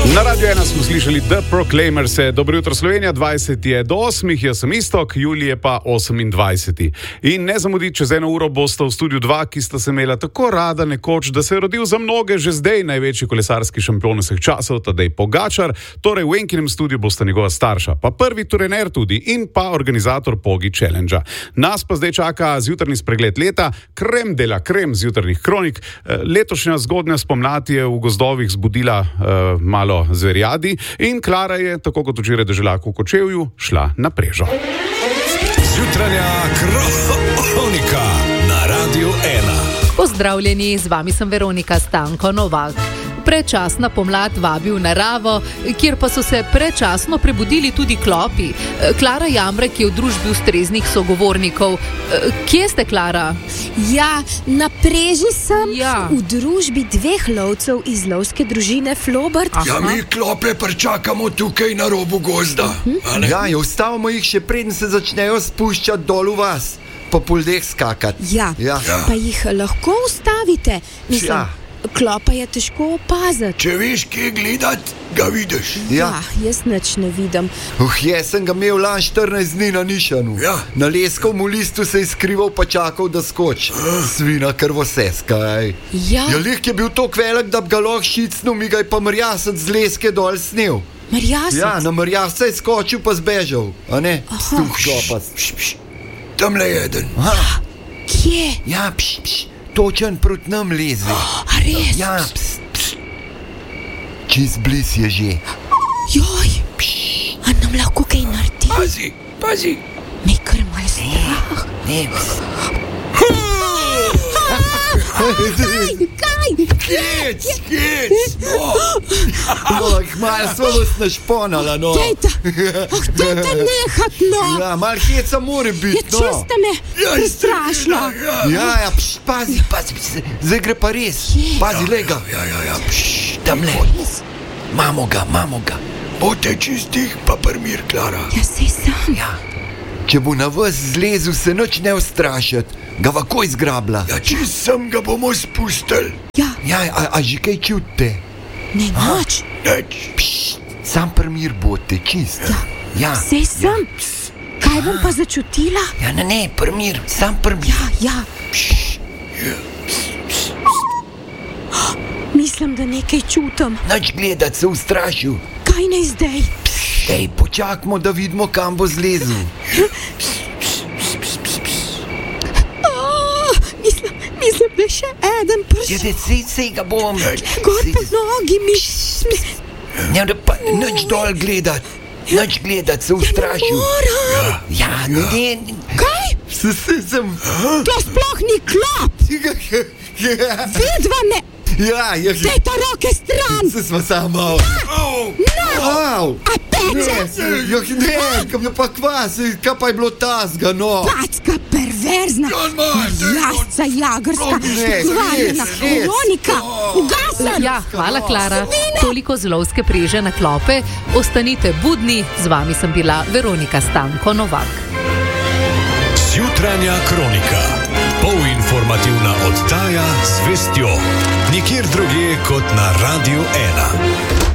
Na Radio 1 smo slišali The Proclaimers. Dobro jutro Slovenija, 20 je do 8, jaz sem Istok, Julij je pa 28. In ne zamuditi, čez 1 uro bosta v studiu 2, ki sta se imela tako rada nekoč, da se je rodil za mnoge že zdaj največji kolesarski šampion vseh časov, Tadej Pogačar. Torej v Enkinem studiu bosta njegova starša, pa prvi trener tudi in pa organizator Pogi Challengea. Nas pa zdaj čaka zjutrajni spregled leta, krem de la krem zjutrajnih kronik. Letošnja zgodnja spomlad je v gozdovih zbudila malo zverjadi in Klara je, tako kot včeraj deželak v Kočevju, šla na prežo. Zjutranja kronika na Radio 1. Pozdravljeni, z vami sem Veronika Stanko Novak. Predčasna pomlad vabi v naravo, kjer pa so se predčasno prebudili tudi klopi. Klara Jamrek je v družbi ustreznih sogovornikov. Kje ste, Klara? Ja, na preži sem, Ja. v družbi 2 lovcev iz lovske družine Flobert. Ja, mi klope pričakamo tukaj na robu gozda. Ja, ustavimo jih še preden se začnejo spuščati dol v vas, po poldeh skakati. Ja, Ja. pa jih lahko ustavite. Mislim, Ja. klopa je težko opaziti. Če veš, kje gledati, ga vidiš. Ja. Jaz nič ne vidim. Jaz sem ga imel lani 14 dni na nišanu. Ja. Na leskovem listu se je skrival pa čakal, da skoči. Svina krvoseska, ej. Ja, Ja, lih je bil tako velik, da bi ga lahko šicnil, mi ga je pa mrjasec z leske dol snel. Marjasec. Ja, na mrjasca je skočil pa zbežal, a ne? Stuh klopa. Tamle je eden. Kje? Ja, točen proti nam leze. A res? Ja, čist bliz je že. Joj, a nam lahko kaj naredi? Pazi, pazi. Me kar malo strah. Ne, Kaj? Kjec. Malo smo vas našponala, no. Dajte nehat, no. Ja, malo heca mora Je biti, no. čista me prestrašila. Ja, pazi, zdaj gre pa res. Pazi, lega. Ja. Tamle. Mamo ga. Bote čistih, pa primir, Klara. Ja, sej sem. Ja. Če bo na vas zlezel, se noč ne ustrašiti. Ga vakoj zgrabla. Ja, čist sem ga bomo spustili. Ja, Ja, a že kaj čutite? ne noč. Neč. Sam primir bote, čist. Ja. Sej sem. Kaj bom pa začutila? Ja, ne, primir, sam primir. Ja. Mislim, da nekaj čutim. Noč gledati se ustrašil. Kaj naj zdaj? Ej, počakamo, da vidimo, kam bo zlezel. Mislim, da je še eden prišel. Sej ga bom. Gor po nogi mi. Ja, da pa nič dol gledati. Nič gledati, se ustrašil. Moram. Ja, ne. Kaj? Sem. To sploh ni klop. Vidva me. Ja, Dajte roke stran. se smo samo. Au! A peče. Ne, kam je pa kvas, kaj pa je bilo tazga, no. Packa perverzna. Jasca jagrska. Ne, Zvaljena. res. Veronika. Ugasem. Ja, hvala, Klara. Toliko z lovske preže na klope. Ostanite budni, z vami sem bila Veronika Stanko Novak. Zjutranja kronika. Polinformativna oddaja z vestjo. Nikjer drugje kot na Radio 1.